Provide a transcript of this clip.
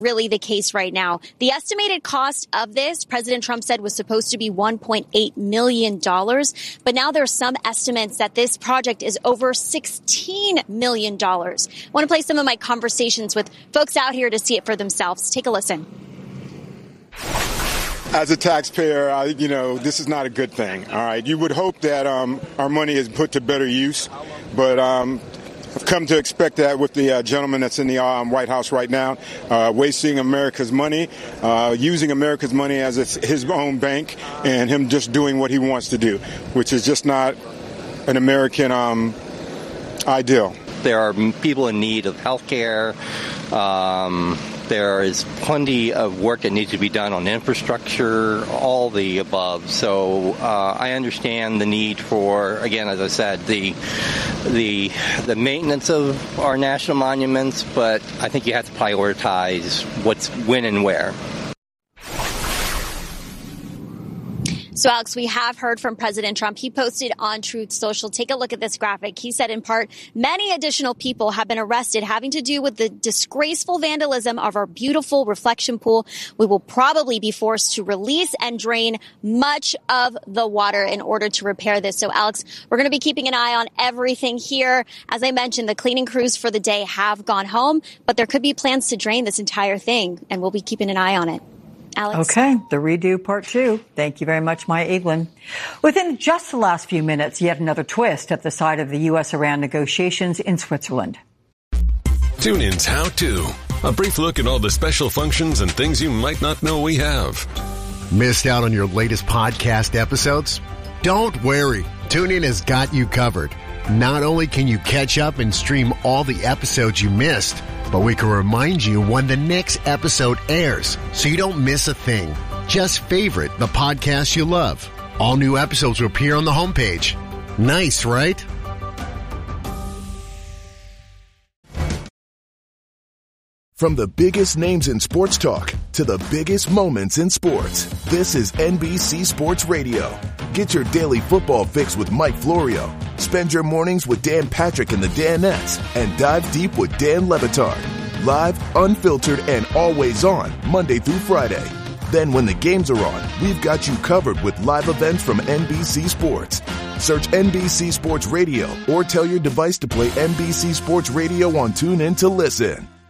really the case right now. The estimated cost of this, President Trump said, was supposed to be $1.8 million. But now there are some estimates that this project is over $16 million. I want to play some of my conversations with folks out here to see it for themselves. Take a listen. As a taxpayer, this is not a good thing. All right. You would hope that our money is put to better use. But I've come to expect that with the gentleman that's in the White House right now, wasting America's money, using America's money as his own bank, and him just doing what he wants to do, which is just not an American ideal. There are people in need of health care. There is plenty of work that needs to be done on infrastructure, all the above. So I understand the need for, again, as I said, the maintenance of our national monuments, but I think you have to prioritize what's when and where. So, Alex, we have heard from President Trump. He posted on Truth Social. Take a look at this graphic. He said, in part, many additional people have been arrested having to do with the disgraceful vandalism of our beautiful reflection pool. We will probably be forced to release and drain much of the water in order to repair this. So, Alex, we're going to be keeping an eye on everything here. As I mentioned, the cleaning crews for the day have gone home, but there could be plans to drain this entire thing, and we'll be keeping an eye on it. Alex? Okay, the redo part 2. Thank you very much, Maya Eglin. Within just the last few minutes, yet another twist at the side of the U.S.-Iran negotiations in Switzerland. TuneIn's How To. A brief look at all the special functions and things you might not know we have. Missed out on your latest podcast episodes? Don't worry. TuneIn has got you covered. Not only can you catch up and stream all the episodes you missed, but we can remind you when the next episode airs so you don't miss a thing. Just favorite the podcast you love. All new episodes will appear on the homepage. Nice, right? From the biggest names in sports talk to the biggest moments in sports, this is NBC Sports Radio. Get your daily football fix with Mike Florio. Spend your mornings with Dan Patrick and the Danettes, and dive deep with Dan Le Batard. Live, unfiltered, and always on, Monday through Friday. Then when the games are on, we've got you covered with live events from NBC Sports. Search NBC Sports Radio or tell your device to play NBC Sports Radio on TuneIn to listen.